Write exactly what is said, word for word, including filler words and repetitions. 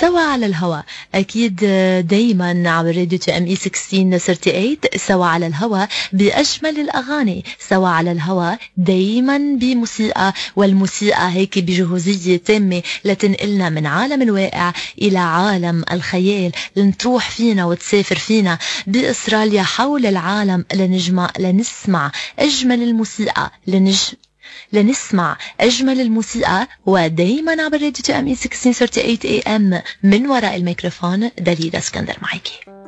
سوا على الهوا أكيد دايما عبر راديو تي ام اي ستة عشر ثمانية وثلاثين. سوا على الهوا بأجمل الأغاني، سوا على الهوا دايما بموسيقى، والموسيقى هيك بجهوزية تامة لتنقلنا من عالم الواقع إلى عالم الخيال، لنتروح فينا وتسافر فينا بأستراليا حول العالم لنجمع لنسمع أجمل الموسيقى لنج لنسمع أجمل الموسيقى. ودايما عبر راديو تي ام اي ستة عشر ثلاثين اي ام من وراء الميكروفون دليل اسكندر معاكي.